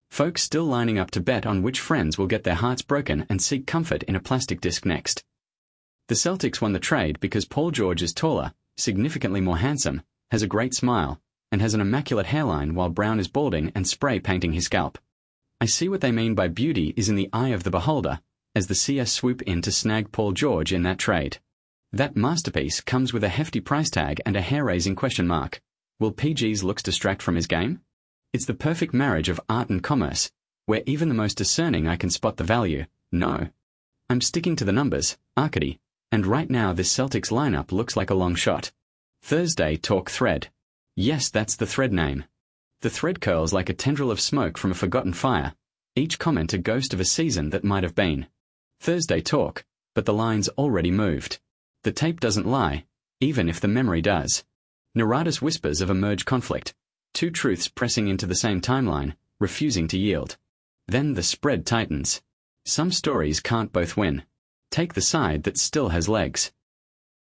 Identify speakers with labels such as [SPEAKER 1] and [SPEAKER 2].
[SPEAKER 1] Folks still lining up to bet on which friends will get their hearts broken and seek comfort in a plastic disc next. The Celtics won the trade because Paul George is taller, significantly more handsome, has a great smile, and has an immaculate hairline while Brown is balding and spray painting his scalp. I see what they mean by beauty is in the eye of the beholder, as the CS swoop in to snag Paul George in that trade. That masterpiece comes with a hefty price tag and a hair-raising question mark. Will PG's looks distract from his game? It's the perfect marriage of art and commerce, where even the most discerning eye can spot the value. No. I'm sticking to the numbers, Arcady, and right now this Celtics lineup looks like a long shot. Thursday Talk Thread. Yes, that's the thread name. The thread curls like a tendril of smoke from a forgotten fire, each comment a ghost of a season that might have been. Thursday Talk, but the line's already moved. The tape doesn't lie, even if the memory does. Narratus whispers of a merge conflict, two truths pressing into the same timeline, refusing to yield. Then the spread tightens. Some stories can't both win. Take the side that still has legs.